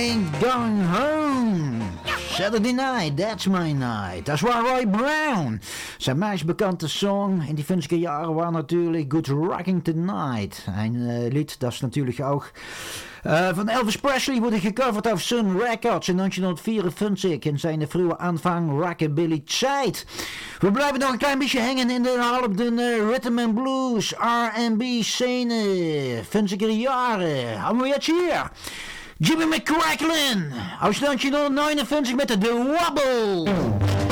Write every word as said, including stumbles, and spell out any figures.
Ain't Going Home. Saturday Night, That's My Night. Dat is waar Roy Brown. Zijn meest bekende song in die vijftiger jaren was natuurlijk Good Rocking Tonight. Een uh, lied dat is natuurlijk ook uh, van Elvis Presley wordt gecoverd op Sun Records in negentien vierenvijftig in zijn vroege aanvang rockabilly tijd. We blijven nog een klein beetje hangen in de half de uh, rhythm and blues, R en B scene, vijftiger jaren. Hebben we het hier? Jimmy McCracklin, uit negentien negenenvijftig met de The Wobble.